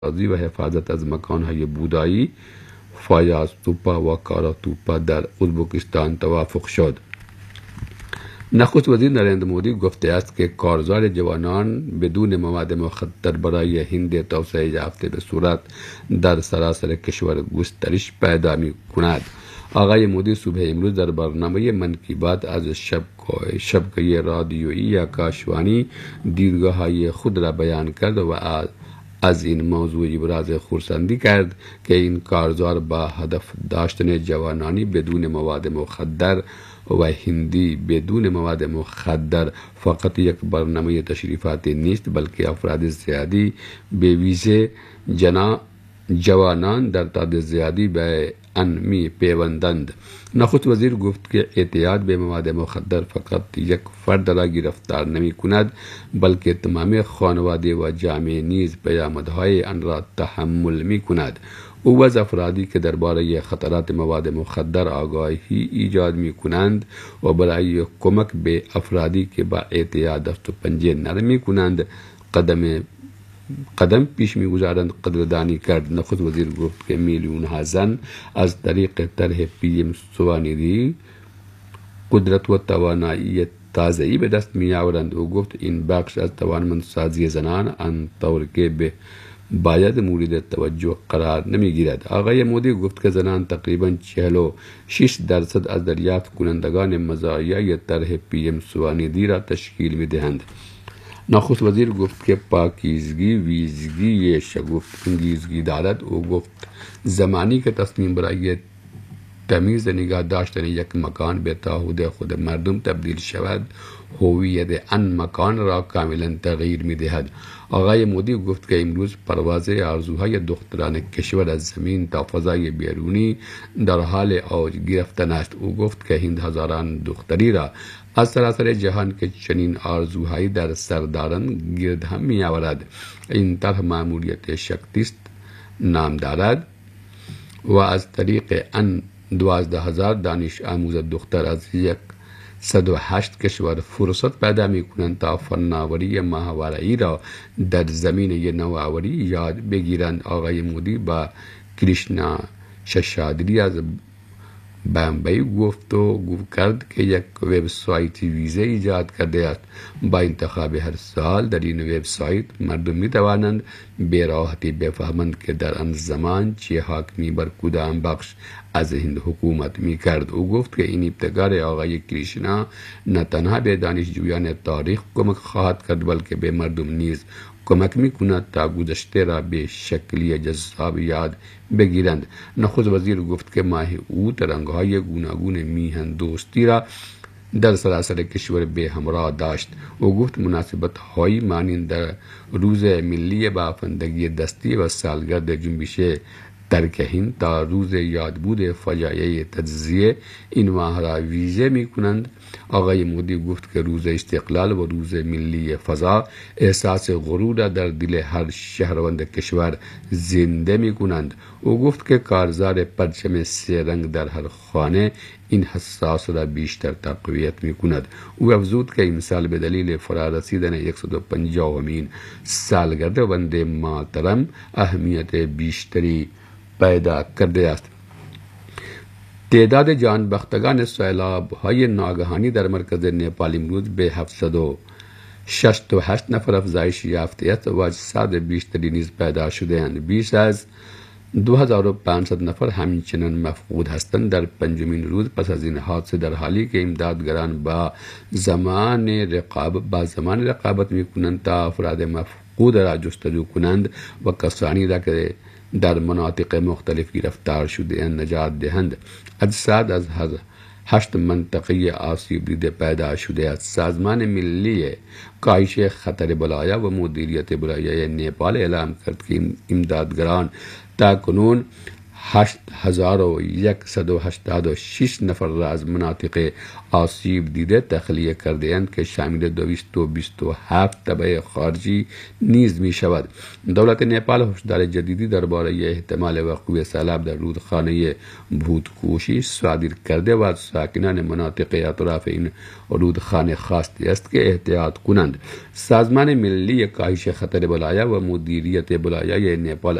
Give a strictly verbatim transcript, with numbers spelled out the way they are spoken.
سازی و حفاظت از مکانهای بودایی فایاز توپا و کارا توپا در ازبکستان توافق شد. نخست وزیر نریندر مودی گفته است که کارزار جوانان بدون مواد مخدر برای هند توسعه یافته به صورت در سراسر کشور گسترش پیدا می کند. آقای مودی صبح امروز در برنامه من کی بات از شب شبکه رادیویی آکاشوانی دیدگاه‌های خود را بیان کرد و از این موضوع ابراز خرسندی کرد که این کارزار با هدف داشتن جوانانی بدون مواد مخدر و هندی بدون مواد مخدر فقط یک برنامه تشریفاتی نیست، بلکه افراد زیادی به ویژه جنا جوانان در تعداد زیادی به آن می پیوندند. نخست وزیر گفت که اعتیاد به مواد مخدر فقط یک فرد را گرفتار نمی کند، بلکه تمام خانواده و جامعه نیز پیامدهای آن را تحمل می کند. او از افرادی که درباره خطرات مواد مخدر آگاهی ایجاد می کنند و برای کمک به افرادی که با اعتیاد دست و پنجه نرم می کنند قدم قدم پیش می‌گذارند قدردانی کرد. نخست وزیر گفت که میلیون ها زن از طریق طرح پی ام سوانیدی قدرت و توانایی تازه‌ای به دست می‌آورند. او گفت این بخش از توانمندسازی زنان آن طور که به باید مورد توجه قرار نمی‌گیرد. آقای مودی گفت که زنان تقریباً چهل و شش درصد از دریافت کنندگان مزایای طرح پی ام سوانیدی را تشکیل می‌دهند. نخست وزیر گفت که پاکیزگی ویژگی شگفت انگیزی دارد. او گفت زمانی که تصمیم برای تمیز نگاه داشتن یک مکان به تعهد خود مردم تبدیل شود، هویت آن مکان را کاملا تغییر می دهد. آقای مودی گفت که امروز پرواز آرزوهای دختران کشور از زمین تا فضای بیرونی در حال اوج گرفتن است. او گفت که هند هزاران دختری را از سراسر جهان که چنین آرزوهایی در سر دارند گرد هم می آورد. این طرح مأموریت شکتیست نام دارد و از طریق آن دوازده هزار دانش آموز دختر از یک صد و هشت کشور فرصت پیدا می کنند تا فناوری ماهواره‌ای را در زمینه نوآوری یاد بگیرند. آقای مودی با کریشنا ششادری از بامبئی گفت و گفت کرد که یک وبسایت ویزه ایجاد کرده است. با انتخاب هر سال در این وبسایت مردم می توانند به راحتی بفهمند که در آن زمان چه حاکمی بر کدام بخش از هند حکومت می کرد. او گفت که این ابتکار آقای کریشنا نه تنها به دانشجویان تاریخ کمک خواهد کرد، بلکه به مردم نیز کمک می کند تا گذشته را به شکلی جذاب یاد بگیرند. نخست وزیر گفت که ماه اوت رنگ‌های گوناگون میهن دوستی را در سراسر کشور به همراه داشت. او گفت مناسبت‌های مانند روز ملی بافندگی دستی و سالگرد جنبش ترک هند تا روز یادبود فجایع تجزیه این ماه را ویژه می کنند. آقای مودی گفت که روز استقلال و روز ملی فضا احساس غرور را در دل هر شهروند کشور زنده می کنند. او گفت که کارزار پرچم سه رنگ در هر خانه این حساس را بیشتر تقویت می کند. او افزود که امسال به دلیل فرارسیدن صد و پنجاهمین سالگرد وندے ماترم اهمیت بیشتری پیدا کرده است. تعداد جانبختگان سیلاب های ناگهانی در مرکز نیپال امروز به هفتصد و شصت و هشت نفر افزایش یافته است و اجساد بیشتری نیز پیدا شده اند. بیش از دو هزار و پانصد نفر همچنان مفقود هستند. در پنجمین روز پس از این حادثه در حالی که امدادگران با زمان رقابت با زمان رقابت می‌کنند تا افراد مفقود را جستجو کنند و کسانی را که در مناطق مختلف گرفتار شده نجات دهند. اجساد از هشت منطقه آسیب دیده پیدا شده است. سازمان ملی کاهش خطر بلایا و مدیریت بلایای نیپال اعلام کرد که امدادگران تا کنون هشت هزار و یکصد و هشتاد و شش نفر را از مناطق آسیب دیده تخلیه کرده اند که شامل دویست و بیست و هفت تبع خارجی نیز می شود. دولت نیپال هشدار جدیدی درباره احتمال وقوع سیلاب در رودخانه بودکوشی صادر کرده و ساکنان مناطق اطراف این رودخانه خواسته است که احتیاط کنند. سازمان ملی کاهش خطر بلایا و مدیریت بلایای نیپال